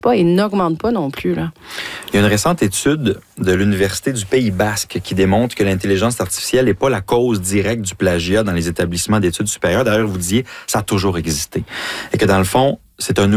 pas et n'augmente pas non plus, là. Il y a une récente étude de l'Université du Pays Basque qui démontre que l'intelligence artificielle n'est pas la cause directe du plagiat dans les établissements d'études supérieures. D'ailleurs, vous disiez, ça a toujours existé. Et que dans le fond, c'est un